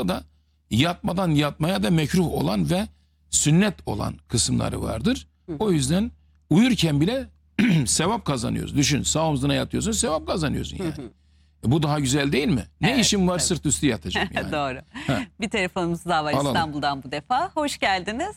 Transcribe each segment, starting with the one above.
yatakta da yatmadan yatmaya da mekruh olan ve sünnet olan kısımları vardır. O yüzden uyurken bile sevap kazanıyoruz. Düşün, sağ omzuna yatıyorsun, sevap kazanıyorsun yani. Bu daha güzel değil mi? Ne Evet, işim var evet. sırt üstü yatacağım yani. Doğru. Ha. Bir telefonumuz daha var Alalım. İstanbul'dan bu defa. Hoş geldiniz.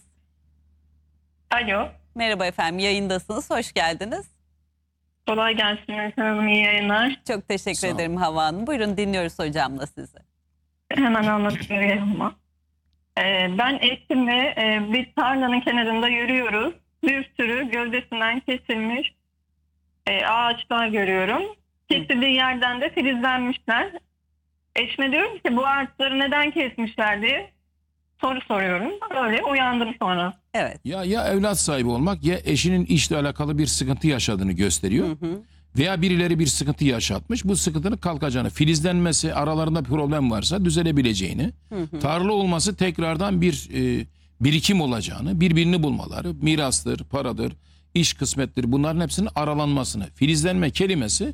Alo. Merhaba efendim, yayındasınız. Hoş geldiniz. Kolay gelsin efendim. İyi yayınlar. Çok teşekkür Sağ olun. ederim Hava Hanım. Buyurun, dinliyoruz hocamla sizi. Hemen anlatıyorum ama. Ben eşimle bir tarlanın kenarında yürüyoruz. Bir sürü gövdesinden kesilmiş ağaçlar görüyorum. Kesildiği yerden de filizlenmişler. Eşime diyorum ki bu ağaçları neden kesmişler diye soru soruyorum. Öyle uyandım sonra. Evet. Ya evlat sahibi olmak ya eşinin işle alakalı bir sıkıntı yaşadığını gösteriyor. Veya birileri bir sıkıntı yaşatmış. Bu sıkıntının kalkacağını, filizlenmesi, aralarında problem varsa düzelebileceğini, tarla olması tekrardan bir birikim olacağını, birbirini bulmaları, mirastır, paradır, iş kısmettir, bunların hepsinin aralanmasını. Filizlenme kelimesi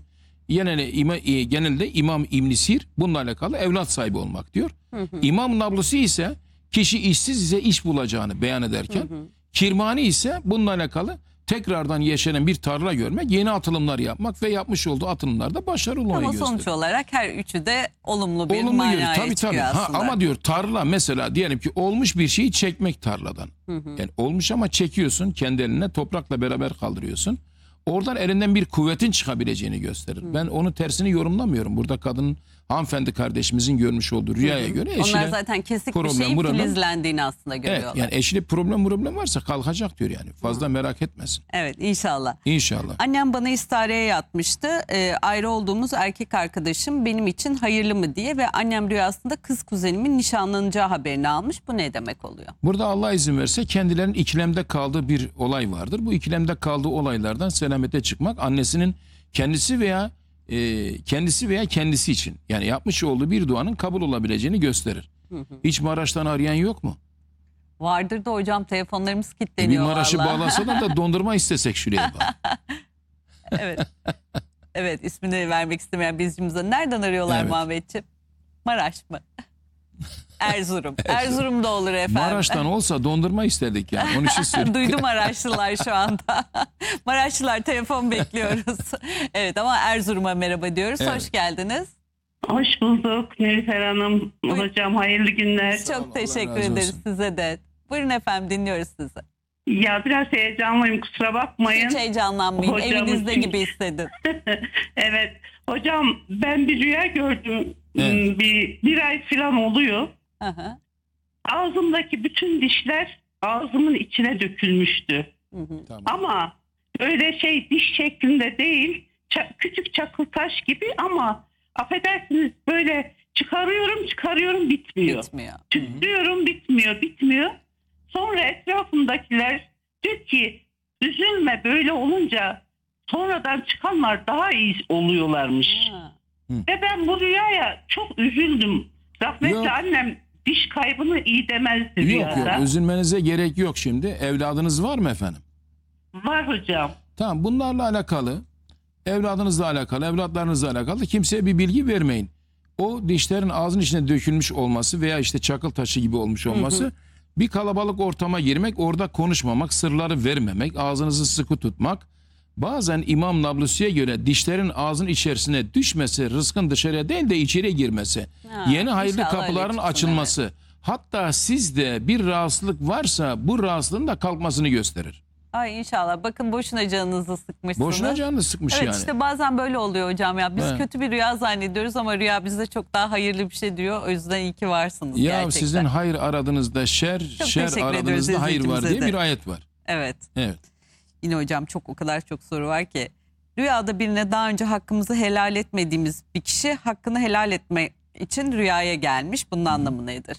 genelde İmam İbn Sir bununla alakalı evlat sahibi olmak diyor. İmam Nablusi ise kişi işsiz ise iş bulacağını beyan ederken, Kirmani ise bununla alakalı tekrardan yeşeren bir tarla görmek, yeni atılımlar yapmak ve yapmış olduğu atılımlarda başarılı olmayı Ama gösteriyor. sonuç olarak her üçü de olumlu bir Olumlu görüyor. manaya Tabii çıkıyor aslında. ama diyor tarla mesela diyelim ki olmuş bir şeyi çekmek tarladan. Yani olmuş ama çekiyorsun, kendi eline toprakla beraber kaldırıyorsun. Oradan elinden bir kuvvetin çıkabileceğini gösterir. Ben onun tersini yorumlamıyorum. Burada kadın hanımefendi kardeşimizin görmüş olduğu rüyaya göre Onlar eşine zaten kesik bir problem, şeyin problem. filizlendiğini aslında evet, görüyorlar. yani eşine problem varsa kalkacak diyor yani. Fazla merak etmesin. Evet, inşallah. İnşallah. Annem bana istareye yatmıştı. Ayrı olduğumuz erkek arkadaşım benim için hayırlı mı diye ve annem rüyasında kız kuzenimin nişanlanacağı haberini almış. Bu ne demek oluyor? Burada Allah izin verse kendilerinin ikilemde kaldığı bir olay vardır. Bu ikilemde kaldığı olaylardan selamete çıkmak annesinin kendisi veya kendisi için yani yapmış olduğu bir duanın kabul olabileceğini gösterir. Hiç Maraş'tan arayan yok mu? Vardır da hocam, telefonlarımız Bir kilitleniyor Maraş'ı vallahi. bağlasalar da dondurma istesek şuraya bak. Evet. Evet, ismini vermek istemeyen bir izleyicimize. Nereden arıyorlar Evet. Muhammedciğim? Maraş mı? Erzurum. Erzurum'da olur efendim. Maraş'tan olsa dondurma isterdik yani. Onun için söylüyorum. Duydum Maraşlılar şu anda. Maraşlılar, telefon bekliyoruz. Evet, ama Erzurum'a merhaba diyoruz. Evet. Hoş geldiniz. Hoş bulduk Nilüfer Hanım. Hocam hayırlı günler. Sağ olun, Çok Allah teşekkür razı ederiz olsun. size de. Buyurun efendim, dinliyoruz sizi. Ya biraz heyecanlıyım, kusura bakmayın. Hiç heyecanlanmayın. Hocam Evinizde için- gibi hissedin. Evet. Hocam ben bir rüya gördüm. Evet. Bir ay falan oluyor. Hı hı. Ağzımdaki bütün dişler ağzımın içine dökülmüştü. Tamam. Ama öyle diş şeklinde değil, küçük çakıl taş gibi ama affedersiniz böyle çıkarıyorum bitmiyor. Bitmiyor. Tüttürüyorum bitmiyor. Sonra etrafımdakiler diyor ki üzülme, böyle olunca sonradan çıkanlar daha iyi oluyorlarmış. Ha. Ve ben bu rüyaya çok üzüldüm. Rahmetli Yok. annem diş kaybını iyi demezdi Yok rüyada. üzülmenize gerek yok şimdi. Evladınız var mı efendim? Var hocam. Tamam, bunlarla alakalı, evladınızla alakalı, evlatlarınızla alakalı kimseye bir bilgi vermeyin. O dişlerin ağzın içine dökülmüş olması veya işte çakıl taşı gibi olmuş olması, bir kalabalık ortama girmek, orada konuşmamak, sırları vermemek, ağzınızı sıkı tutmak. Bazen İmam Nablusi'ye göre dişlerin ağzın içerisine düşmesi, rızkın dışarıya değil de içeriye girmesi, Ha, yeni hayırlı inşallah öyle kapıların çıksın, açılması, hatta sizde bir rahatsızlık varsa bu rahatsızlığın da kalkmasını gösterir. Ay inşallah. Bakın boşuna canınızı sıkmışsınız. Boşuna canını sıkmış Evet, yani. işte bazen böyle oluyor hocam ya. Biz Evet. kötü bir rüya zannediyoruz ama rüya bize çok daha hayırlı bir şey diyor. O yüzden iyi ki varsınız Ya gerçekten. sizin hayır aradığınızda şer, Çok şer teşekkür ediyoruz aradığınızda hayır var izleyicimize diye de. bir ayet var. Evet. Evet. Yine hocam o kadar çok soru var ki. Rüyada birine daha önce hakkımızı helal etmediğimiz bir kişi hakkını helal etme için rüyaya gelmiş. Bunun anlamı nedir?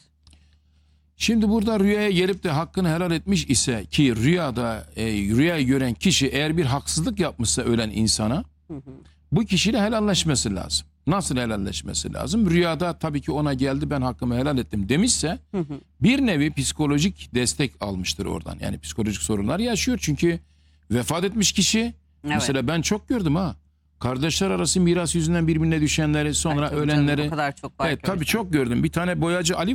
Şimdi burada rüyaya gelip de hakkını helal etmiş ise ki rüyada rüyayı gören kişi eğer bir haksızlık yapmışsa ölen insana bu kişiyle helalleşmesi lazım. Nasıl helalleşmesi lazım? Rüyada tabii ki ona geldi, ben hakkımı helal ettim demişse bir nevi psikolojik destek almıştır oradan. Yani psikolojik sorunlar yaşıyor çünkü vefat etmiş kişi. Evet. Mesela ben çok gördüm ha. Kardeşler arası miras yüzünden birbirine düşenleri, sonra Ay, tabii canım, ölenleri. o kadar çok var Evet ki tabii hocam. çok gördüm. Bir tane boyacı Ali